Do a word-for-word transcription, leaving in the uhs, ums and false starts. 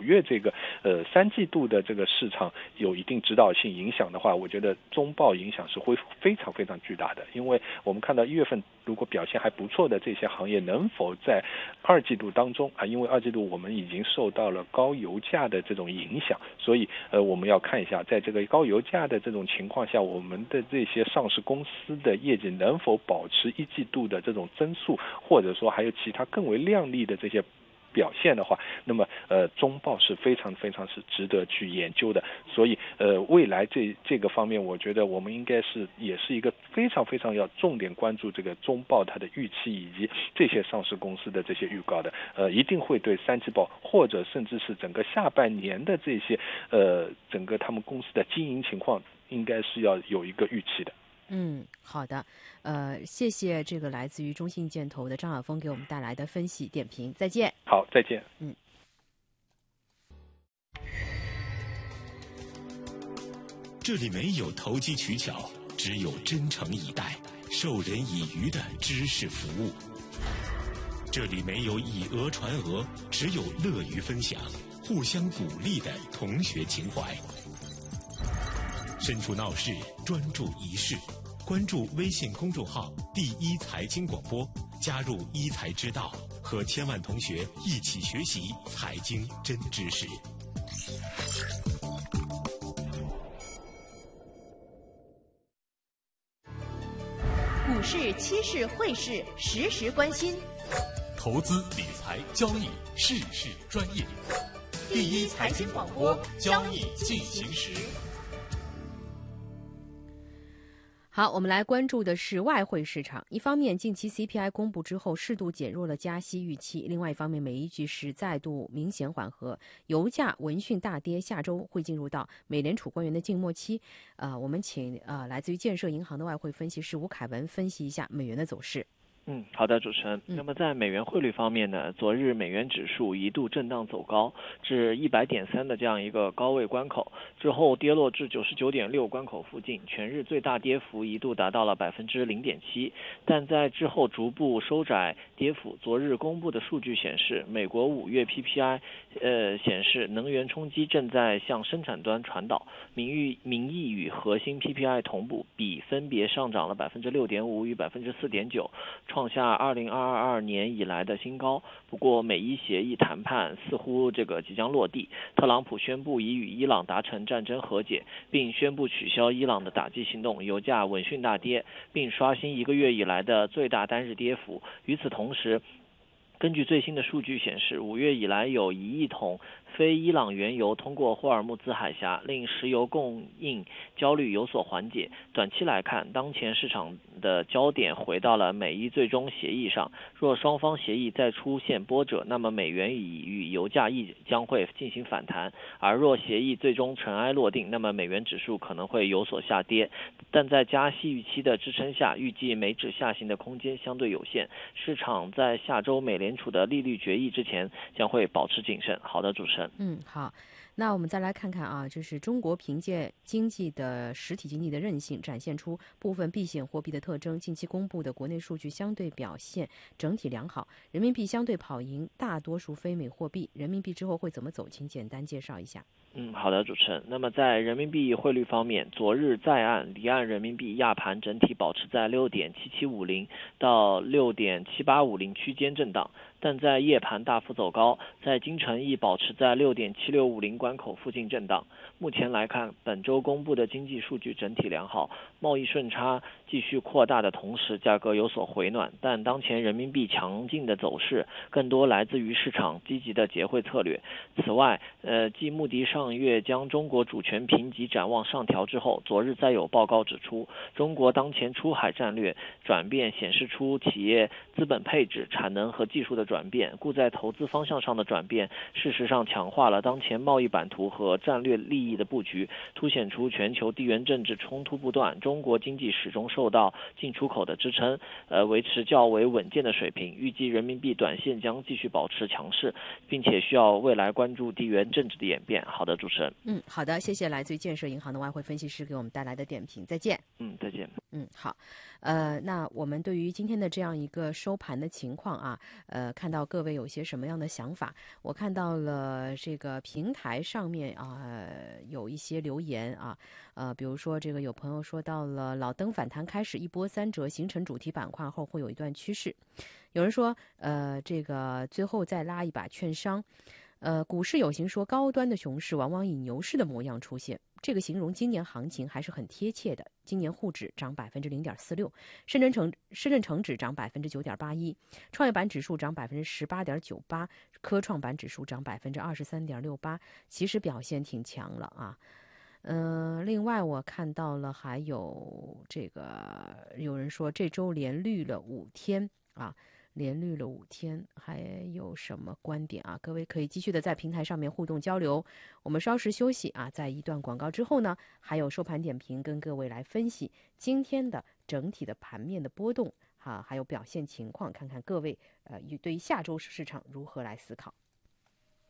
月这个呃三季度的这个市场有一定指导性影响的话，我觉得中报影响是会非常非常巨大的。因为我们看到一月份如果表现还不错的这些行业，能否在二季度当中啊，因为二季度我们已经受到了高油价的这种影响，所以呃我们要看一下，在这个高油价的这种情况下，我们的这些上市公司的业绩能否保持一季度的这种增速，或者说还有其他更为亮丽的这些表现的话，那么呃中报是非常非常是值得去研究的。所以呃未来这这个方面，我觉得我们应该是也是一个非常非常要重点关注这个中报它的预期以及这些上市公司的这些预告的，呃一定会对三季报或者甚至是整个下半年的这些呃整个他们公司的经营情况，应该是要有一个预期的。 嗯，好的，呃，谢谢这个来自于中信建投的张晓峰给我们带来的分析点评，再见。 好，再见。 嗯。 这里没有投机取巧，只有真诚以待、授人以渔的知识服务。这里没有以讹传讹，只有乐于分享、互相鼓励的同学情怀。身处闹市，专注一事，关注微信公众号“第一财经广播”，加入一财之道，和千万同学一起学习财经真知识。 股市、期市、汇市，时时关心。 投资理财交易，事事专业。第一财经广播，交易进行时。 好，我们来关注的是外汇市场。一方面，近期 C P I 公布之后，适度减弱了加息预期；另外一方面，美伊局势再度明显缓和，油价闻讯大跌，下周会进入到美联储官员的静默期。呃，我们请呃来自于建设银行的外汇分析师吴凯文分析一下美元的走势。 嗯，好的，主持人。那么在美元汇率方面呢，昨日美元指数一度震荡走高至一百点三的这样一个高位关口，之后跌落至九十九点六关口附近，全日最大跌幅一度达到了百分之零点七，但在之后逐步收窄跌幅。昨日公布的数据显示，美国五月 P P I 呃显示能源冲击正在向生产端传导，名誉名义与核心 P P I 同步，比分别上涨了百分之六点五与百分之四点九。创下二零二二年以来的新高。不过，美伊协议谈判似乎这个即将落地。特朗普宣布已与伊朗达成战争和解，并宣布取消伊朗的打击行动，油价闻讯大跌，并刷新一个月以来的最大单日跌幅。与此同时，根据最新的数据显示，五月以来有一亿桶非伊朗原油通过霍尔木兹海峡，令石油供应焦虑有所缓解。短期来看，当前市场的焦点回到了美伊最终协议上。若双方协议再出现波折，那么美元与油价亦将会进行反弹；而若协议最终尘埃落定，那么美元指数可能会有所下跌。但在加息预期的支撑下，预计美指下行的空间相对有限。市场在下周美联储的利率决议之前，将会保持谨慎。好的，主持人。 嗯，好。那我们再来看看啊，就是中国凭借经济的实体经济的韧性，展现出部分避险货币的特征。近期公布的国内数据相对表现整体良好，人民币相对跑赢大多数非美货币。人民币之后会怎么走？请简单介绍一下。 嗯，好的，主持人。那么在人民币汇率方面，昨日在岸、离岸人民币亚盘整体保持在六点七七五零到六点七八五零区间震荡，但在夜盘大幅走高，在京城亦保持在六点七六五零关口附近震荡。目前来看，本周公布的经济数据整体良好，贸易顺差继续扩大的同时，价格有所回暖。但当前人民币强劲的走势，更多来自于市场积极的结汇策略。此外，呃，继穆迪上月将中国主权评级展望上调之后，昨日再有报告指出，中国当前出海战略转变显示出企业资本配置、产能和技术的转变，故在投资方向上的转变，事实上强化了当前贸易版图和战略利益的布局，凸显出全球地缘政治冲突不断，中国经济始终受到进出口的支撑，呃，维持较为稳健的水平。预计人民币短线将继续保持强势，并且需要未来关注地缘政治的演变。好的，主持人。 嗯，好的，谢谢来自于建设银行的外汇分析师给我们带来的点评。再见。 嗯，再见。嗯。 嗯，好，呃，那我们对于今天的这样一个收盘的情况啊，呃，看到各位有些什么样的想法？我看到了这个平台上面啊、呃、有一些留言啊，呃，比如说这个有朋友说到了老登反弹开始一波三折，形成主题板块后会有一段趋势。有人说，呃，这个最后再拉一把券商。呃，股市有形说高端的熊市往往以牛市的模样出现，这个形容今年行情还是很贴切的。今年沪指涨百分之零点四六，深圳成深圳成指涨百分之九点八一，创业板指数涨百分之十八点九八，科创板指数涨百分之二十三点六八，其实表现挺强了啊。嗯、呃，另外我看到了还有这个有人说这周连绿了五天啊。连绿了五天，还有什么观点啊？各位可以继续的在平台上面互动交流。我们稍事休息啊，在一段广告之后呢，还有收盘点评跟各位来分析今天的整体的盘面的波动啊，还有表现情况，看看各位呃对于下周市场如何来思考。